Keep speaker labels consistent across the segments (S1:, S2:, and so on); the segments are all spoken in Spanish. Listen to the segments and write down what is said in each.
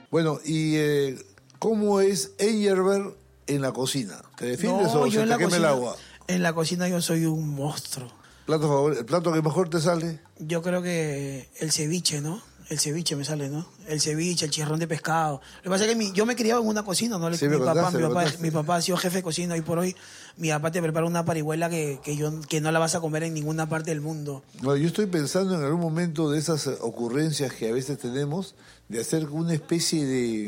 S1: Bueno, y ¿cómo es Engelbert en la cocina? ¿Te defiendes
S2: No,
S1: o
S2: yo
S1: se
S2: en
S1: te
S2: la
S1: quema el
S2: cocina,
S1: agua?
S2: en la cocina yo soy un monstruo.
S1: ¿El plato que mejor te sale?
S2: Yo creo que el ceviche, ¿no? El ceviche me sale, ¿no? El ceviche, el chicharrón de pescado. Lo que pasa es que yo me he criado en una cocina, ¿no?
S1: Sí, me contaste.
S2: Mi papá ha sido jefe de cocina. Hoy por hoy mi papá te prepara una parihuela que no la vas a comer en ninguna parte del mundo.
S1: No, yo estoy pensando en algún momento de esas ocurrencias que a veces tenemos de hacer una especie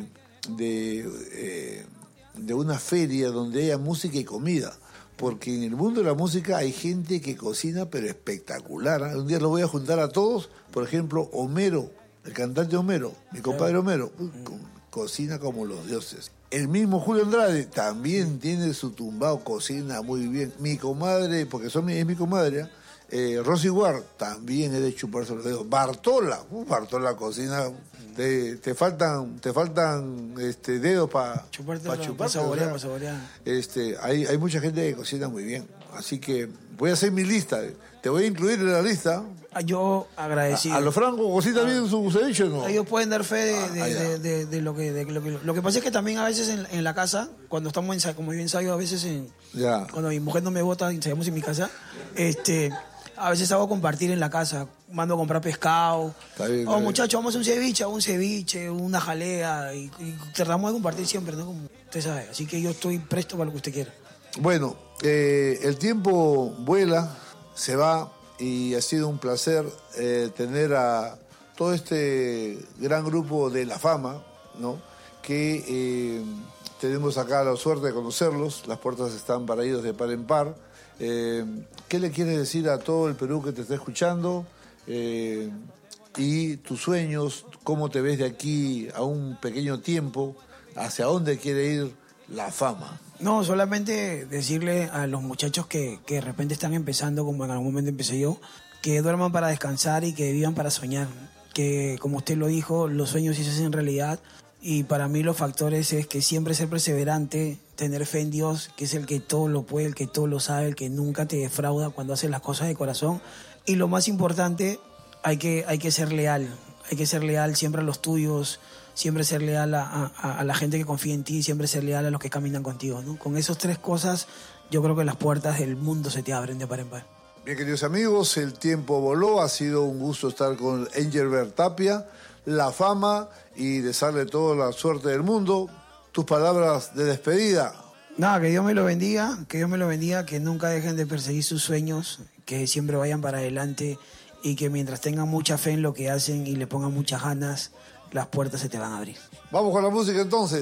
S1: de una feria donde haya música y comida. Porque en el mundo de la música hay gente que cocina, pero espectacular, ¿eh? Un día los voy a juntar a todos. Por ejemplo, Homero, el cantante Homero, mi compadre Homero, cocina como los dioses. El mismo Julio Andrade también tiene su tumbao, cocina muy bien. Mi comadre, porque es mi comadre, Rosy Ward, también es de chuparse los dedos. Bartola cocina, te faltan dedos para chupar,
S2: para saborear, para saborear.
S1: Hay mucha gente que cocina muy bien, así que voy a hacer mi lista, te voy a incluir en la lista.
S2: Yo agradecido.
S1: ¿A los francos cocina bien su ceviche o no?
S2: Ellos pueden dar fe de lo que pasa es que también a veces en la casa, cuando estamos como yo ensayo a veces cuando mi mujer no me bota, ensayamos en mi casa, a veces hago compartir en la casa, mando a comprar pescado. Muchachos, vamos a un ceviche, una jalea, y tratamos de compartir siempre, ¿no? Como usted sabe. Así que yo estoy presto para lo que usted quiera.
S1: Bueno, el tiempo vuela, se va, y ha sido un placer tener a todo este gran grupo de La Fama, ¿no? Que tenemos acá la suerte de conocerlos, las puertas están para ellos de par en par. ¿Qué le quieres decir a todo el Perú que te está escuchando? Y tus sueños, cómo te ves de aquí a un pequeño tiempo, hacia dónde quiere ir La Fama.
S2: No, solamente decirle a los muchachos que de repente están empezando, como en algún momento empecé yo, que duerman para descansar y que vivan para soñar. Que, como usted lo dijo, los sueños sí se hacen realidad. Y para mí los factores es que siempre ser perseverante, tener fe en Dios, que es el que todo lo puede, el que todo lo sabe, el que nunca te defrauda cuando haces las cosas de corazón. Y lo más importante, hay que ser leal. Hay que ser leal siempre a los tuyos, siempre ser leal a la gente que confía en ti, siempre ser leal a los que caminan contigo, ¿no? Con esas tres cosas, yo creo que las puertas del mundo se te abren de par en par.
S1: Bien, queridos amigos, el tiempo voló. Ha sido un gusto estar con Engelbert Tapia, La Fama, y desearle toda la suerte del mundo. Tus palabras de despedida.
S2: Nada, que Dios me lo bendiga, que nunca dejen de perseguir sus sueños, que siempre vayan para adelante y que mientras tengan mucha fe en lo que hacen y le pongan muchas ganas, las puertas se te van a abrir.
S1: Vamos con la música entonces.